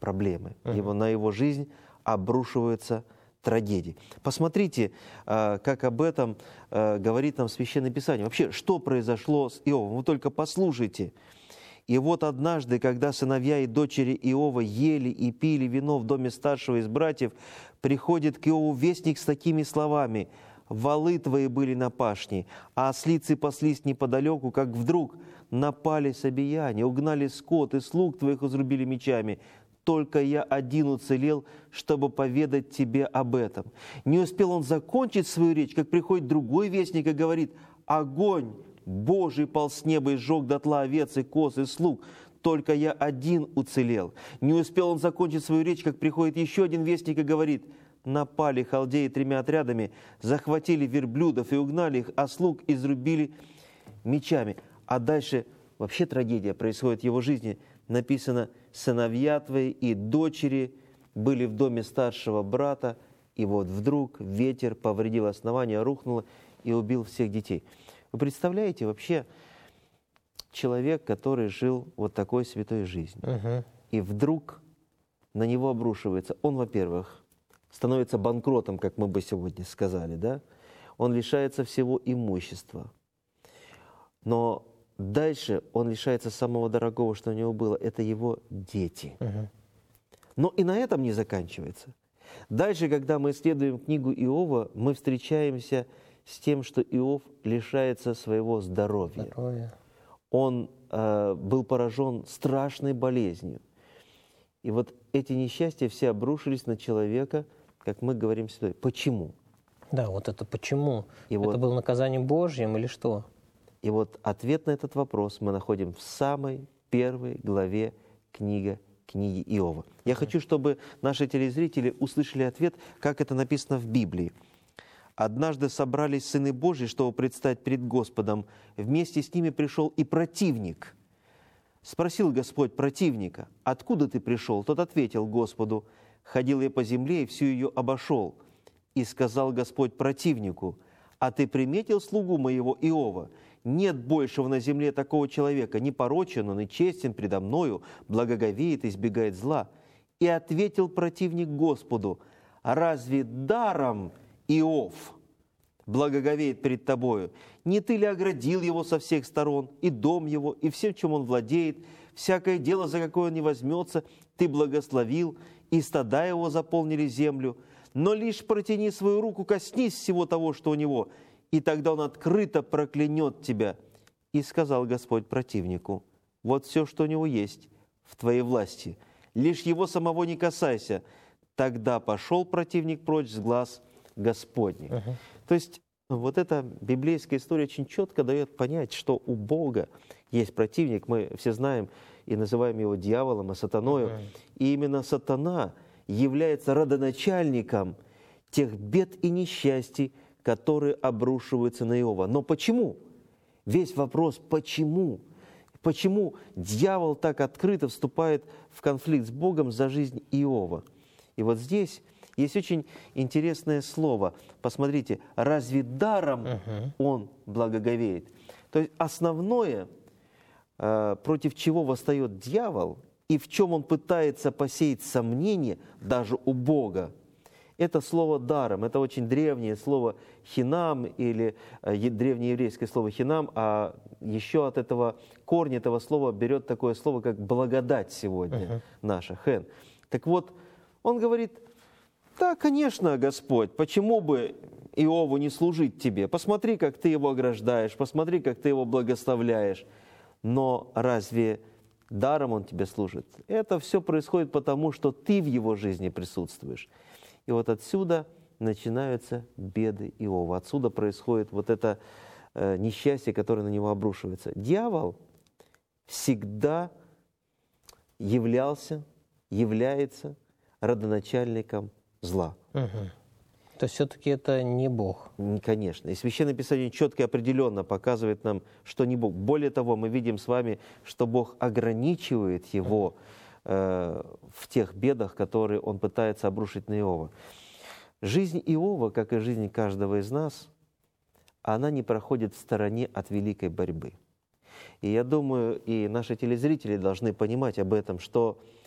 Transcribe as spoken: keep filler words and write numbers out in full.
проблемы. Его, на его жизнь обрушиваются трагедии. Посмотрите, как об этом говорит нам Священное Писание. Вообще, что произошло с Иовом? Вы только послушайте. «И вот однажды, когда сыновья и дочери Иова ели и пили вино в доме старшего из братьев, приходит к Иову вестник с такими словами: «Валы твои были на пашне, а ослицы паслись неподалеку, как вдруг напали сабияне, угнали скот, и слуг твоих изрубили мечами. Только я один уцелел, чтобы поведать тебе об этом». Не успел он закончить свою речь, как приходит другой вестник и говорит: «Огонь Божий пал с неба и сжег дотла овец и коз и слуг. Только я один уцелел». Не успел он закончить свою речь, как приходит еще один вестник и говорит: «Напали халдеи тремя отрядами, захватили верблюдов и угнали их, а слуг изрубили мечами». А дальше вообще трагедия происходит в его жизни. Написано: «Сыновья твои и дочери были в доме старшего брата, и вот вдруг ветер повредил основание, рухнуло и убил всех детей». Вы представляете, вообще человек, который жил вот такой святой жизнью, угу. и вдруг на него обрушивается, он, во-первых, становится банкротом, как мы бы сегодня сказали, да? Он лишается всего имущества. Но дальше он лишается самого дорогого, что у него было, это его дети. Угу. Но и на этом не заканчивается. Дальше, когда мы исследуем книгу Иова, мы встречаемся с тем, что Иов лишается своего здоровья. Здоровье. Он э, был поражен страшной болезнью. И вот эти несчастья все обрушились на человека, как мы говорим сюда. Почему? Да, вот это почему? И это вот, было наказанием Божьим или что? И вот ответ на этот вопрос мы находим в самой первой главе книги, книги Иова. Я mm-hmm. хочу, чтобы наши телезрители услышали ответ, как это написано в Библии. «Однажды собрались сыны Божьи, чтобы предстать перед Господом. Вместе с ними пришел и противник. Спросил Господь противника: откуда ты пришел? Тот ответил Господу: ходил я по земле и всю ее обошел. И сказал Господь противнику: а ты приметил слугу моего Иова? Нет большего на земле такого человека, не порочен он и честен предо мною, благоговеет и избегает зла. И ответил противник Господу: разве даром Иов благоговеет пред тобою? Не ты ли оградил его со всех сторон, и дом его, и всем, чем он владеет? Всякое дело, за какое он не возьмется, ты благословил, и стада его заполнили землю. Но лишь протяни свою руку, коснись всего того, что у него, и тогда он открыто проклянет тебя». И сказал Господь противнику: вот все, что у него есть, в твоей власти, лишь его самого не касайся. Тогда пошел противник прочь с глаз Господних. Uh-huh. То есть вот эта библейская история очень четко дает понять, что у Бога есть противник. Мы все знаем и называем его дьяволом и сатаною. Uh-huh. И именно сатана является родоначальником тех бед и несчастий, которые обрушиваются на Иова. Но почему? Весь вопрос «почему?» Почему дьявол так открыто вступает в конфликт с Богом за жизнь Иова? И вот здесь есть очень интересное слово. Посмотрите, разве даром uh-huh. он благоговеет? То есть основное, против чего восстает дьявол, и в чем он пытается посеять сомнения даже у Бога, это слово «даром». Это очень древнее слово «хинам» или древнееврейское слово «хинам», а еще от этого корня этого слова берет такое слово, как «благодать» сегодня uh-huh. наша, «хэн». Так вот, он говорит: да, конечно, Господь, почему бы Иову не служить тебе? Посмотри, как ты его ограждаешь, посмотри, как ты его благословляешь. Но разве даром он тебе служит? Это все происходит потому, что ты в его жизни присутствуешь. И вот отсюда начинаются беды Иова. Отсюда происходит вот это э, несчастье, которое на него обрушивается. Дьявол всегда являлся, является родоначальником зла. Угу. То есть все-таки это не Бог? Конечно. И Священное Писание четко и определенно показывает нам, что не Бог. Более того, мы видим с вами, что Бог ограничивает его э, в тех бедах, которые он пытается обрушить на Иова. Жизнь Иова, как и жизнь каждого из нас, она не проходит в стороне от великой борьбы. И я думаю, и наши телезрители должны понимать об этом, что